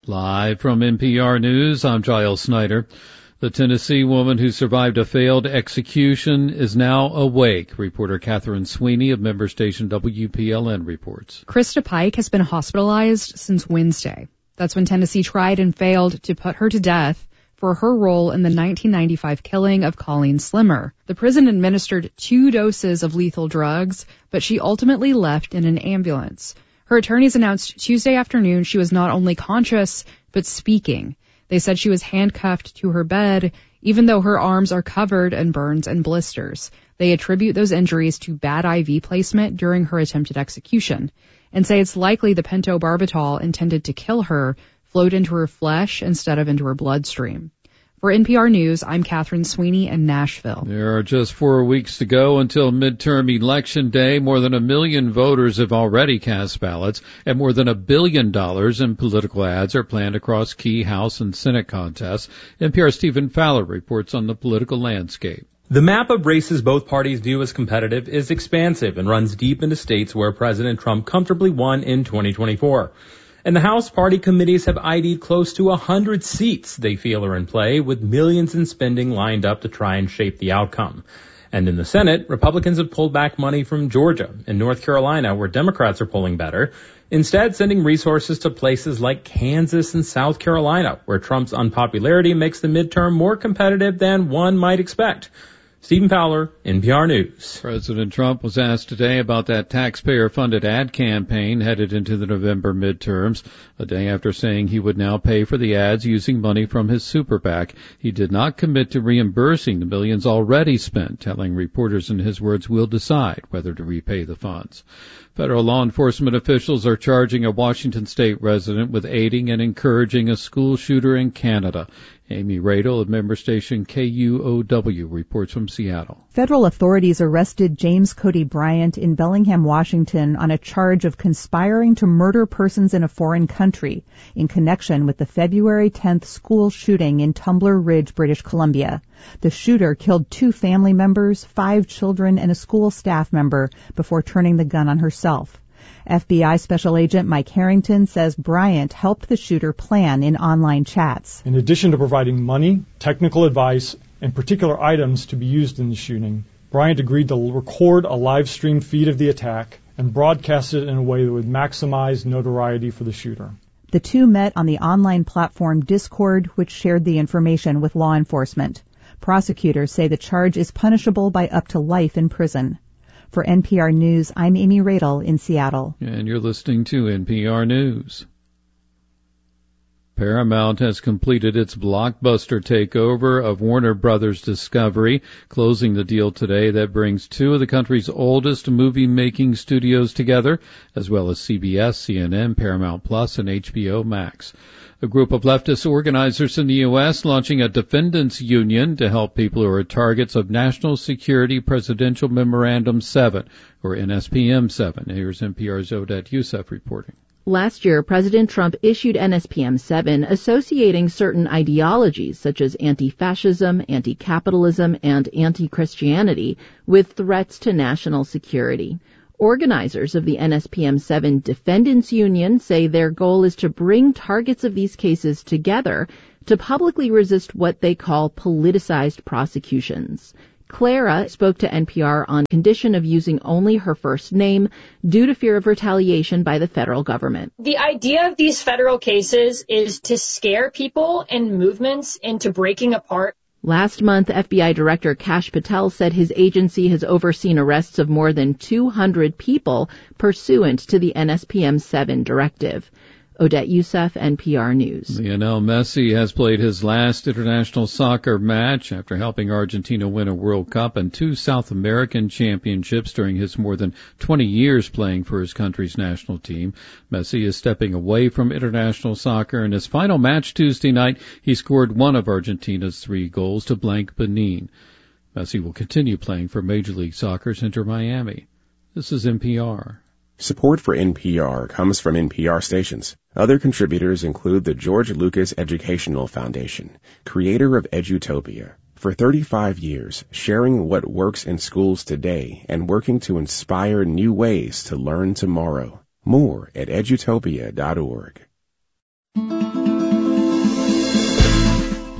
Live from NPR News, I'm Giles Snyder. The Tennessee woman who survived a failed execution is now awake. Reporter Catherine Sweeney of member station WPLN reports. Krista Pike has been hospitalized since Wednesday. That's when Tennessee tried and failed to put her to death for her role in the 1995 killing of Colleen Slimmer. The prison administered 2 doses of lethal drugs, but she ultimately left in an ambulance. Her attorneys announced Tuesday afternoon she was not only conscious, but speaking. They said she was handcuffed to her bed, even though her arms are covered in burns and blisters. They attribute those injuries to bad IV placement during her attempted execution, and say it's likely the pentobarbital intended to kill her flowed into her flesh instead of into her bloodstream. For NPR News, I'm Catherine Sweeney in Nashville. There are just 4 weeks to go until midterm election day. More than 1 million voters have already cast ballots, and more than $1 billion in political ads are planned across key House and Senate contests. NPR's Stephen Fowler reports on the political landscape. The map of races both parties view as competitive is expansive and runs deep into states where President Trump comfortably won in 2024. And the House party committees have ID'd close to 100 seats they feel are in play, with millions in spending lined up to try and shape the outcome. And in the Senate, Republicans have pulled back money from Georgia and North Carolina, where Democrats are polling better, instead sending resources to places like Kansas and South Carolina, where Trump's unpopularity makes the midterm more competitive than one might expect. Stephen Fowler, NPR News. President Trump was asked today about that taxpayer-funded ad campaign headed into the November midterms, a day after saying he would now pay for the ads using money from his super PAC. He did not commit to reimbursing the millions already spent, telling reporters, in his words, we'll decide whether to repay the funds. Federal law enforcement officials are charging a Washington state resident with aiding and encouraging a school shooter in Canada. Amy Radel of member station KUOW reports from Seattle. Federal authorities arrested James Cody Bryant in Bellingham, Washington on a charge of conspiring to murder persons in a foreign country in connection with the February 10th school shooting in Tumbler Ridge, British Columbia. The shooter killed 2 family members, 5 children, and a school staff member before turning the gun on herself. FBI Special Agent Mike Harrington says Bryant helped the shooter plan in online chats. In addition to providing money, technical advice, and particular items to be used in the shooting, Bryant agreed to record a live stream feed of the attack and broadcast it in a way that would maximize notoriety for the shooter. The two met on the online platform Discord, which shared the information with law enforcement. Prosecutors say the charge is punishable by up to life in prison. For NPR News, I'm Amy Radel in Seattle. And you're listening to NPR News. Paramount has completed its blockbuster takeover of Warner Brothers Discovery, closing the deal today that brings 2 of the country's oldest movie-making studios together, as well as CBS, CNN, Paramount Plus, and HBO Max. A group of leftist organizers in the U.S. launching a defendants union to help people who are targets of National Security Presidential Memorandum 7, or NSPM 7. Here's NPR's Odette Youssef reporting. Last year, President Trump issued NSPM 7 associating certain ideologies such as anti-fascism, anti-capitalism, and anti-Christianity with threats to national security. Organizers of the NSPM 7 Defendants Union say their goal is to bring targets of these cases together to publicly resist what they call politicized prosecutions. Clara spoke to NPR on condition of using only her first name due to fear of retaliation by the federal government. The idea of these federal cases is to scare people and movements into breaking apart. Last month, FBI Director Kash Patel said his agency has overseen arrests of more than 200 people pursuant to the NSPM 7 directive. Odette Youssef, NPR News. Lionel Messi has played his last international soccer match after helping Argentina win a World Cup and 2 South American championships during his more than 20 years playing for his country's national team. Messi is stepping away from international soccer. In his final match Tuesday night, he scored one of Argentina's 3 goals to blank Benin. Messi will continue playing for Major League Soccer's Inter Miami. This is NPR. Support for NPR comes from NPR stations. Other contributors include the George Lucas Educational Foundation, creator of Edutopia. For 35 years, sharing what works in schools today and working to inspire new ways to learn tomorrow. More at edutopia.org.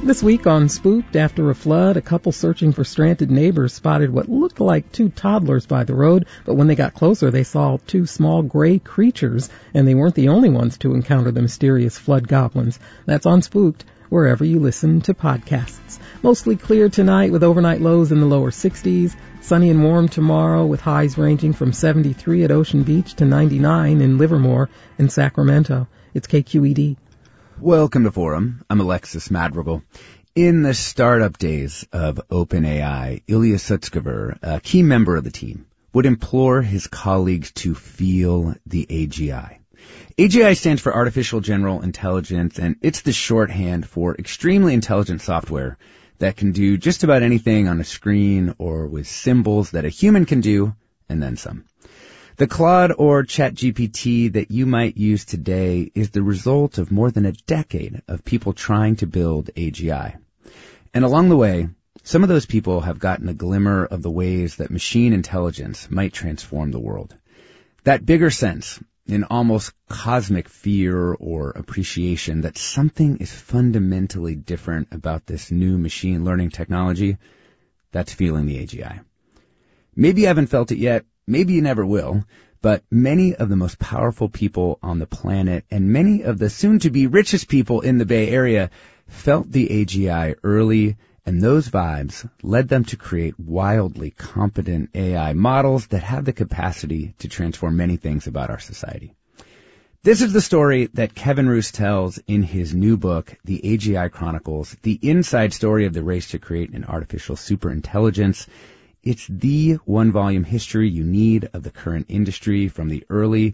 This week on Spooked, after a flood, a couple searching for stranded neighbors spotted what looked like two toddlers by the road, but when they got closer, they saw two small gray creatures, and they weren't the only ones to encounter the mysterious flood goblins. That's on Spooked, wherever you listen to podcasts. Mostly clear tonight with overnight lows in the lower 60s. Sunny and warm tomorrow with highs ranging from 73 at Ocean Beach to 99 in Livermore and Sacramento. It's KQED. Welcome to Forum. I'm Alexis Madrigal. In the startup days of OpenAI, Ilya Sutskever, a key member of the team, would implore his colleagues to feel the AGI. AGI stands for Artificial General Intelligence, and it's the shorthand for extremely intelligent software that can do just about anything on a screen or with symbols that a human can do, and then some. The Claude or ChatGPT that you might use today is the result of more than a decade of people trying to build AGI. And along the way, some of those people have gotten a glimmer of the ways that machine intelligence might transform the world. That bigger sense, an almost cosmic fear or appreciation that something is fundamentally different about this new machine learning technology, that's feeling the AGI. Maybe you haven't felt it yet. Maybe you never will, but many of the most powerful people on the planet and many of the soon-to-be richest people in the Bay Area felt the AGI early, and those vibes led them to create wildly competent AI models that have the capacity to transform many things about our society. This is the story that Kevin Roose tells in his new book, The AGI Chronicles, the inside story of the race to create an artificial superintelligence. It's the one-volume history you need of the current industry, from the early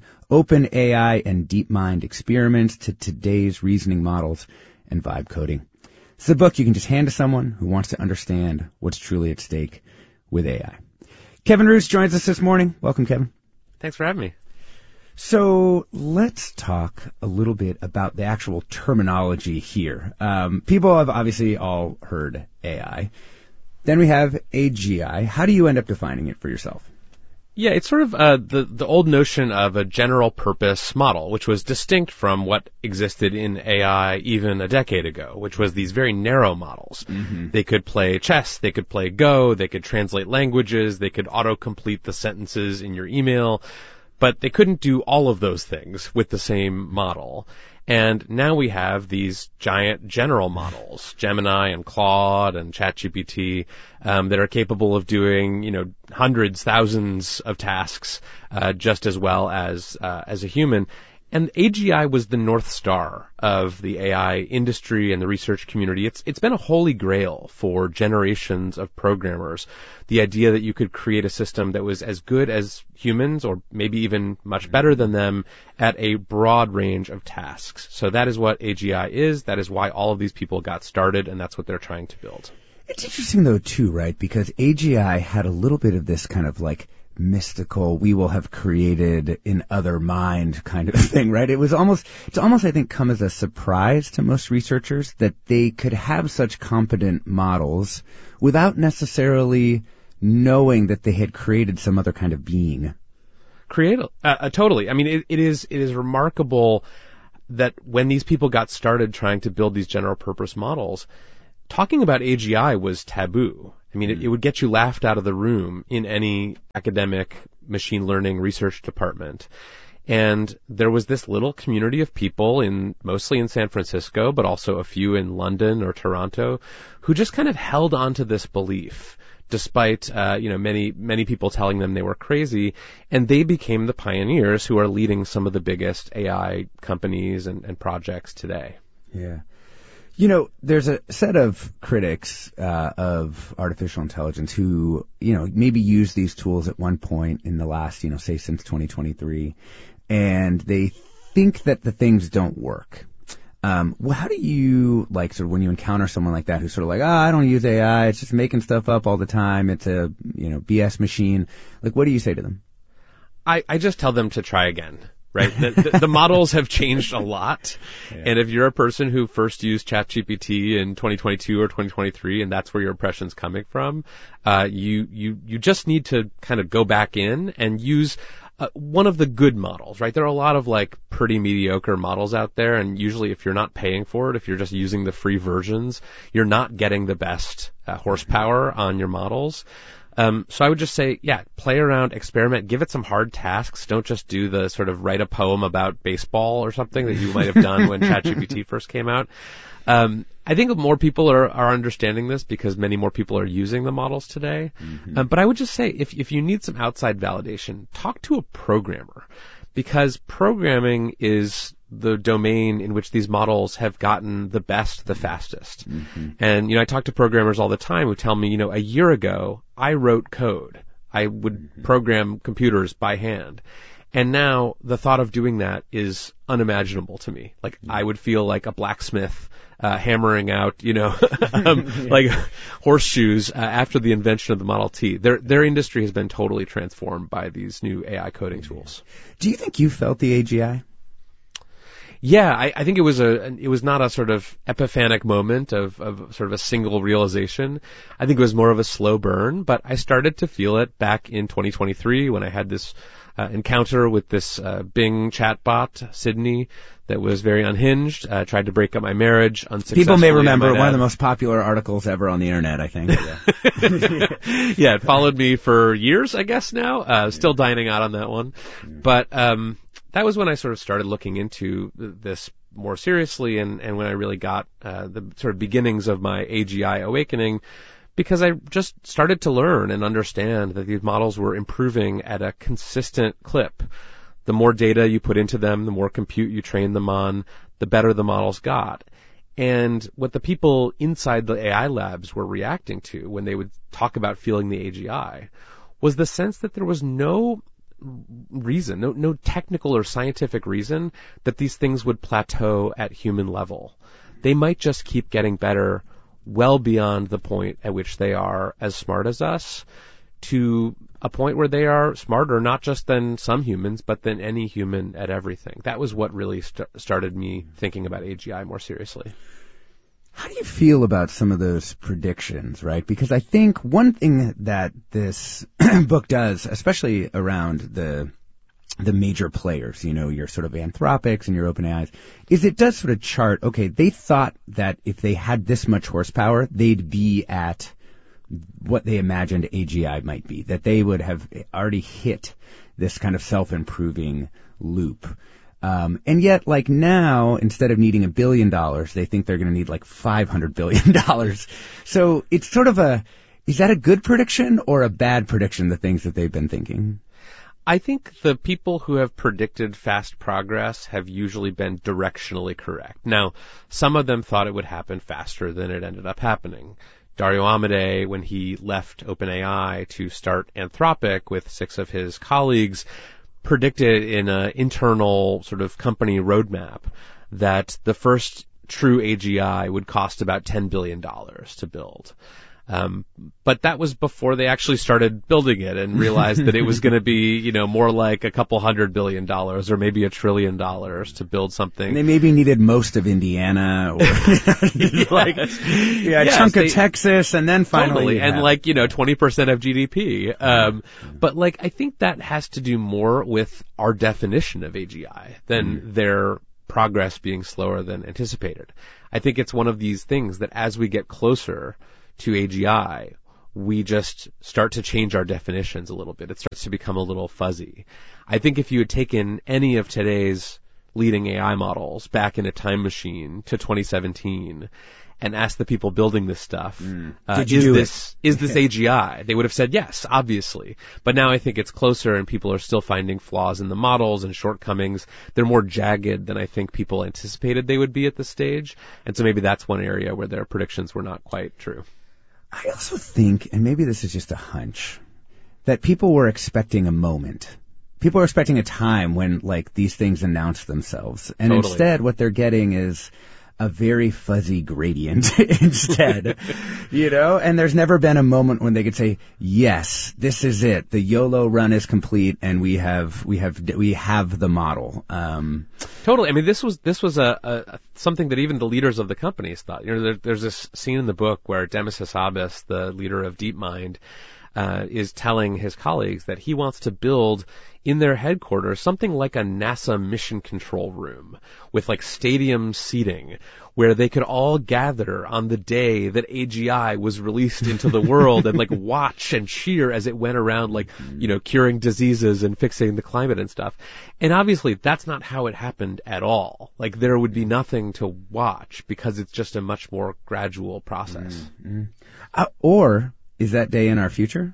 OpenAI and DeepMind experiments to today's reasoning models and vibe coding. It's a book you can just hand to someone who wants to understand what's truly at stake with AI. Kevin Roose joins us this morning. Welcome, Kevin. Thanks for having me. So let's talk a little bit about the actual terminology here. People have obviously all heard AI. Then we have AGI. How do you end up defining it for yourself? Yeah, it's sort of the old notion of a general purpose model, which was distinct from what existed in AI even a decade ago, which was these very narrow models. Mm-hmm. They could play chess, they could play Go, they could translate languages, they could auto-complete the sentences in your email, but they couldn't do all of those things with the same model. And now we have these giant general models, Gemini and Claude and ChatGPT, that are capable of doing, hundreds, thousands of tasks, just as well as a human. And AGI was the North Star of the AI industry and the research community. It's been a holy grail for generations of programmers. The idea that you could create a system that was as good as humans, or maybe even much better than them, at a broad range of tasks. So that is what AGI is. That is why all of these people got started, and that's what they're trying to build. It's interesting, though, too, right? Because AGI had a little bit of this kind of like mystical, we will have created an other mind kind of thing, right? It's almost, I think, come as a surprise to most researchers that they could have such competent models without necessarily knowing that they had created some other kind of being. Totally. I mean, it is remarkable that when these people got started trying to build these general purpose models, talking about AGI was taboo. I mean, it would get you laughed out of the room in any academic machine learning research department. And there was this little community of people mostly in San Francisco, but also a few in London or Toronto, who just kind of held on to this belief, despite, many people telling them they were crazy. And they became the pioneers who are leading some of the biggest AI companies and projects today. Yeah. There's a set of critics of artificial intelligence who, maybe used these tools at one point in the last, say since 2023, and they think that the things don't work. How do you, sort of when you encounter someone like that who's sort of like, I don't use AI, it's just making stuff up all the time, it's a, BS machine. What do you say to them? I just tell them to try again. Right? The models have changed a lot. Yeah. And if you're a person who first used ChatGPT in 2022 or 2023, and that's where your impression's coming from, you just need to kind of go back in and use one of the good models, right? There are a lot of like pretty mediocre models out there, and usually if you're not paying for it, if you're just using the free versions, you're not getting the best horsepower on your models. So I would just say, yeah, play around, experiment, give it some hard tasks. Don't just do the sort of write a poem about baseball or something that you might have done when ChatGPT first came out. I think more people are understanding this because many more people are using the models today. Mm-hmm. But I would just say, if you need some outside validation, talk to a programmer, because programming is the domain in which these models have gotten the best, the fastest. Mm-hmm. And, I talk to programmers all the time who tell me, a year ago, I wrote code. I would program computers by hand. And now the thought of doing that is unimaginable to me. Like, I would feel like a blacksmith hammering out, like horseshoes after the invention of the Model T. Their industry has been totally transformed by these new AI coding tools. Do you think you felt the AGI? Yeah, I think it was not a sort of epiphanic moment of sort of a single realization. I think it was more of a slow burn, but I started to feel it back in 2023 when I had this encounter with this Bing chatbot, Sydney, that was very unhinged, tried to break up my marriage unsuccessfully. People may remember one of the most popular articles ever on the internet, I think. Yeah, it followed me for years, I guess now. Still dining out on that one. But that was when I sort of started looking into this more seriously, and when I really got the sort of beginnings of my AGI awakening, because I just started to learn and understand that these models were improving at a consistent clip. The more data you put into them, the more compute you train them on, the better the models got. And what the people inside the AI labs were reacting to when they would talk about feeling the AGI was the sense that there was no reason, no technical or scientific reason that these things would plateau at human level. They might just keep getting better well beyond the point at which they are as smart as us, to a point where they are smarter not just than some humans, but than any human at everything. That was what really started me thinking about AGI more seriously. How do you feel about some of those predictions, right? Because I think one thing that this book does, especially around the major players, your sort of Anthropics and your OpenAIs, is it does sort of chart, okay, they thought that if they had this much horsepower, they'd be at what they imagined AGI might be, that they would have already hit this kind of self-improving loop. And yet, like now, instead of needing $1 billion, they think they're going to need like $500 billion. So it's sort of is that a good prediction or a bad prediction, the things that they've been thinking? I think the people who have predicted fast progress have usually been directionally correct. Now, some of them thought it would happen faster than it ended up happening. Dario Amodei, when he left OpenAI to start Anthropic with 6 of his colleagues, predicted in an internal sort of company roadmap that the first true AGI would cost about $10 billion to build. But that was before they actually started building it and realized that it was going to be, more like a couple $100 billion or maybe $1 trillion to build something. And they maybe needed most of Indiana or a chunk of Texas and then finally. Totally. And 20% of GDP. But I think that has to do more with our definition of AGI than their progress being slower than anticipated. I think it's one of these things that as we get closer to AGI, we just start to change our definitions a little bit. It starts to become a little fuzzy. I think if you had taken any of today's leading AI models back in a time machine to 2017 and asked the people building this stuff, is this AGI? They would have said yes, obviously. But now I think it's closer and people are still finding flaws in the models and shortcomings. They're more jagged than I think people anticipated they would be at this stage. And so maybe that's one area where their predictions were not quite true. I also think, and maybe this is just a hunch, that people were expecting a moment. People are expecting a time when, these things announce themselves. And Totally. Instead, what they're getting is a very fuzzy gradient instead, and there's never been a moment when they could say, yes, this is it. The YOLO run is complete and we have the model. Totally. I mean, this was a something that even the leaders of the companies thought. There's this scene in the book where Demis Hassabis, the leader of DeepMind, is telling his colleagues that he wants to build in their headquarters something like a NASA mission control room with like stadium seating where they could all gather on the day that AGI was released into the world and like watch and cheer as it went around, like, you know, curing diseases and fixing the climate and stuff. And obviously that's not how it happened at all. Like there would be nothing to watch because it's just a much more gradual process. Mm-hmm. Or is that day in our future?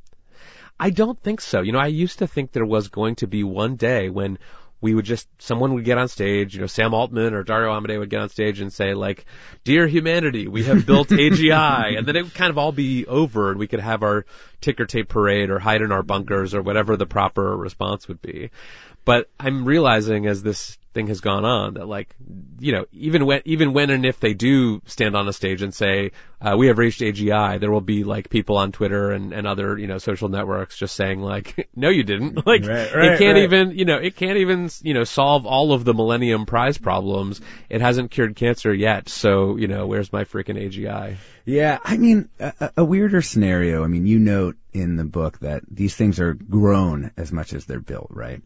I don't think so. You know, I used to think there was going to be one day when someone would get on stage, you know, Sam Altman or Dario Amodei would get on stage and say like, "Dear humanity, we have built AGI," and then it would kind of all be over and we could have our ticker tape parade or hide in our bunkers or whatever the proper response would be. But I'm realizing as this thing has gone on that, like, you know, even when and if they do stand on a stage and say, we have reached AGI, there will be like people on Twitter and other, you know, social networks just saying like, no, you didn't. Like, it can't even, you know, solve all of the Millennium Prize problems. It hasn't cured cancer yet. So, you know, where's my freaking AGI? Yeah, I mean, a weirder scenario. I mean, you note in the book that these things are grown as much as they're built, right?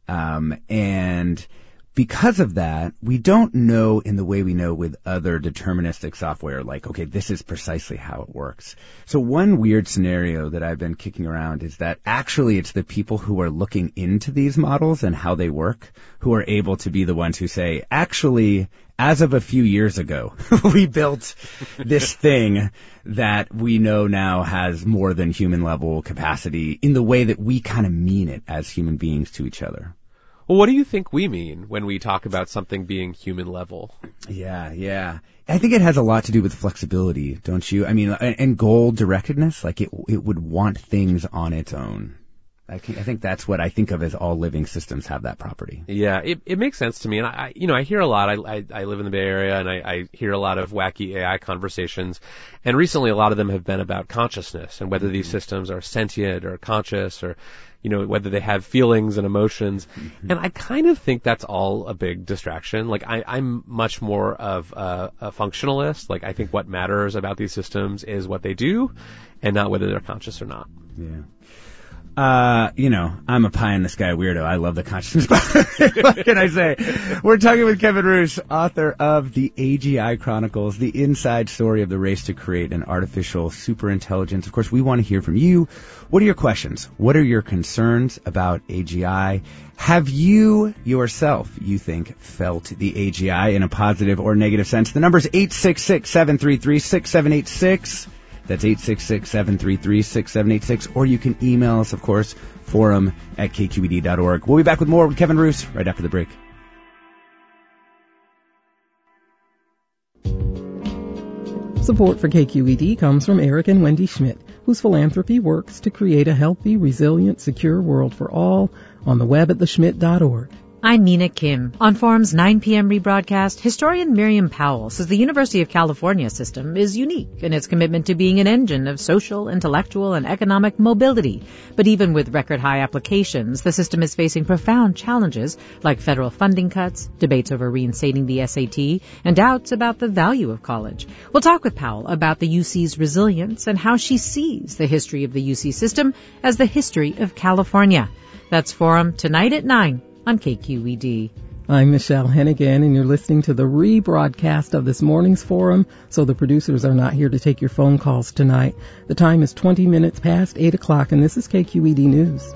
And because of that, we don't know in the way we know with other deterministic software, like, okay, this is precisely how it works. So one weird scenario that I've been kicking around is that actually it's the people who are looking into these models and how they work who are able to be the ones who say, actually, as of a few years ago, we built this thing that we know now has more than human level capacity in the way that we kind of mean it as human beings to each other. Well, what do you think we mean when we talk about something being human level? Yeah. I think it has a lot to do with flexibility, don't you? I mean, and goal directedness, like it would want things on its own. I think that's what I think of as all living systems have that property. Yeah, it makes sense to me. And I hear a lot. I live in the Bay Area and I hear a lot of wacky AI conversations. And recently a lot of them have been about consciousness and whether these systems are sentient or conscious or, you know, whether they have feelings and emotions. Mm-hmm. And I kind of think that's all a big distraction. Like I'm much more of a functionalist. Like I think what matters about these systems is what they do and not whether they're conscious or not. Yeah. You know, I'm a pie in the sky weirdo. I love the consciousness. What can I say? We're talking with Kevin Roose, author of the AGI Chronicles, the inside story of the race to create an artificial superintelligence. Of course, we want to hear from you. What are your questions? What are your concerns about AGI? Have you yourself, you think, felt the AGI in a positive or negative sense? The number is 866-733-6786. That's 866-733-6786. Or you can email us, of course, forum@kqed.org. We'll be back with more with Kevin Roose right after the break. Support for KQED comes from Eric and Wendy Schmidt, whose philanthropy works to create a healthy, resilient, secure world for all on the web at theschmidt.org. I'm Mina Kim. On Forum's 9 p.m. rebroadcast, historian Miriam Powell says the University of California system is unique in its commitment to being an engine of social, intellectual, and economic mobility. But even with record-high applications, the system is facing profound challenges like federal funding cuts, debates over reinstating the SAT, and doubts about the value of college. We'll talk with Powell about the UC's resilience and how she sees the history of the UC system as the history of California. That's Forum tonight at 9. On KQED. I'm Michelle Hennigan, and you're listening to the rebroadcast of this morning's Forum, so the producers are not here to take your phone calls tonight. The time is 20 minutes past 8 o'clock, and this is KQED News.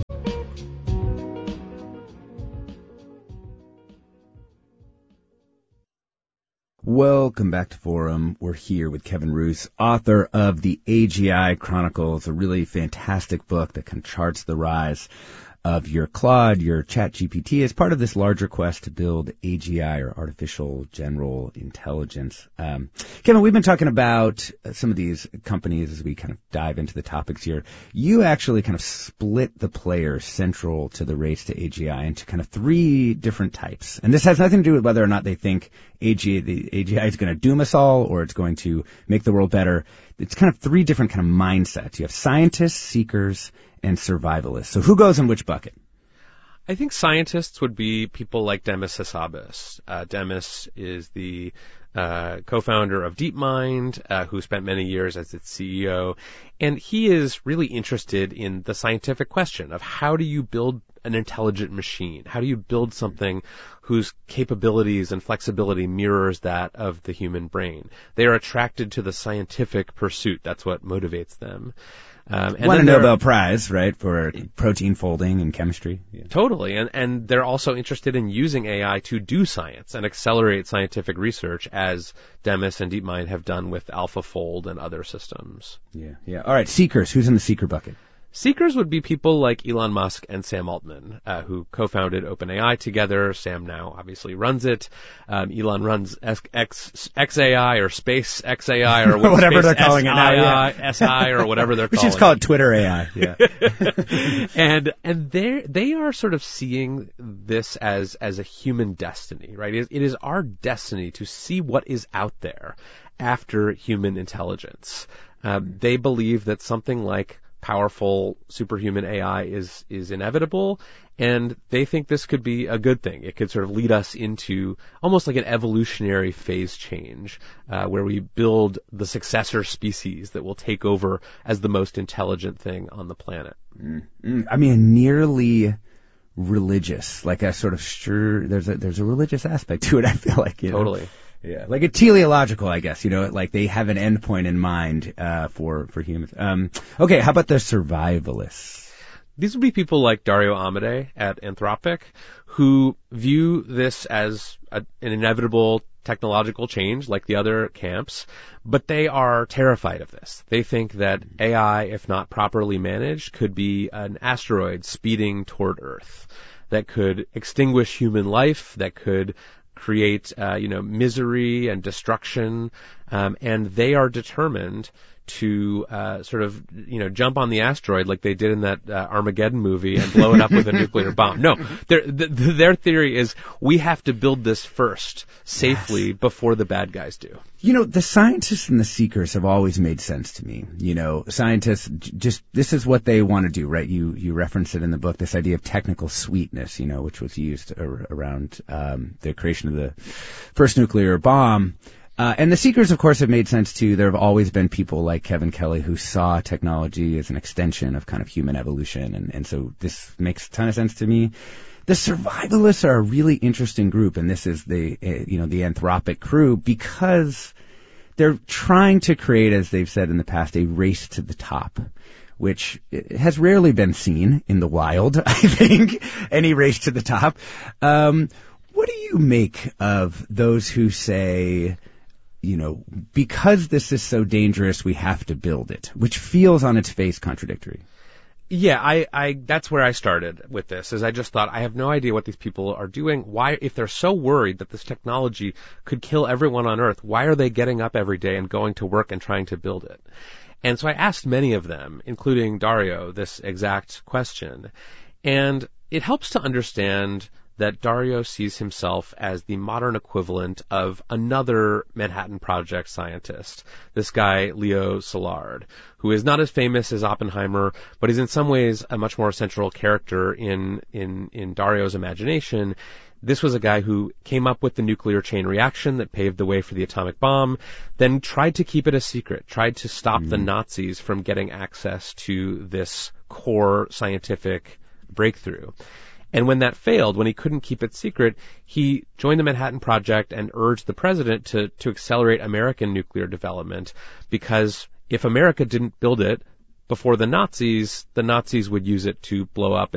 Welcome back to Forum. We're here with Kevin Roose, author of the AGI Chronicles, a really fantastic book that kind of charts the rise of your Claude, your ChatGPT, as part of this larger quest to build AGI, or artificial general intelligence. Kevin, we've been talking about some of these companies as we kind of dive into the topics here. You actually kind of split the players central to the race to AGI into kind of three different types. And this has nothing to do with whether or not they think the AGI is going to doom us all or it's going to make the world better. It's kind of three different kind of mindsets. You have scientists, seekers, and survivalists. So who goes in which bucket? I think scientists would be people like Demis Hassabis. Demis is the co-founder of DeepMind, who spent many years as its CEO, and he is really interested in the scientific question of how do you build an intelligent machine? How do you build something whose capabilities and flexibility mirrors that of the human brain? They are attracted to the scientific pursuit. That's what motivates them. Won a Nobel Prize, right, for protein folding and chemistry. Yeah. Totally. And they're also interested in using AI to do science and accelerate scientific research, as Demis and DeepMind have done with AlphaFold and other systems. Yeah. All right, seekers. Who's in the seeker bucket? Seekers would be people like Elon Musk and Sam Altman, who co-founded OpenAI together. Sam now obviously runs it. Elon runs XAI or Space XAI or whatever they're calling it now. SI or whatever they're calling it. We should just call it Twitter AI. Yeah. and they are sort of seeing this as a human destiny, right? It is our destiny to see what is out there after human intelligence. They believe that something like powerful superhuman AI is inevitable, and they think this could be a good thing. It could sort of lead us into almost like an evolutionary phase change, where we build the successor species that will take over as the most intelligent thing on the planet. I mean, nearly religious, like a sort of there's a religious aspect to it, I feel like. Totally. Know? Yeah, like a teleological, I guess, like they have an end point in mind, for humans. Okay, how about the survivalists? These would be people like Dario Amodei at Anthropic, who view this as an inevitable technological change like the other camps, but they are terrified of this. They think that AI, if not properly managed, could be an asteroid speeding toward Earth that could extinguish human life, that could create, misery and destruction, and they are determined to sort of, jump on the asteroid like they did in that Armageddon movie and blow it up with a nuclear bomb. No, their theory is we have to build this first safely before the bad guys do. The scientists and the seekers have always made sense to me. Scientists this is what they want to do, right? You reference it in the book, this idea of technical sweetness, which was used around the creation of the first nuclear bomb. And the seekers, of course, have made sense too. There have always been people like Kevin Kelly who saw technology as an extension of kind of human evolution, and so this makes a ton of sense to me. The survivalists are a really interesting group, and this is the Anthropic crew, because they're trying to create, as they've said in the past, a race to the top, which has rarely been seen in the wild, I think, any race to the top. What do you make of those who say, because this is so dangerous, we have to build it, which feels on its face contradictory? Yeah, I that's where I started with this, is I just thought, I have no idea what these people are doing. Why, if they're so worried that this technology could kill everyone on Earth, why are they getting up every day and going to work and trying to build it? And so I asked many of them, including Dario, this exact question. And it helps to understand that Dario sees himself as the modern equivalent of another Manhattan Project scientist, this guy Leo Szilard, who is not as famous as Oppenheimer, but is in some ways a much more central character in Dario's imagination. This was a guy who came up with the nuclear chain reaction that paved the way for the atomic bomb, then tried to keep it a secret, tried to stop the Nazis from getting access to this core scientific breakthrough. And when that failed, when he couldn't keep it secret, he joined the Manhattan Project and urged the president to accelerate American nuclear development, because if America didn't build it before the Nazis would use it to blow up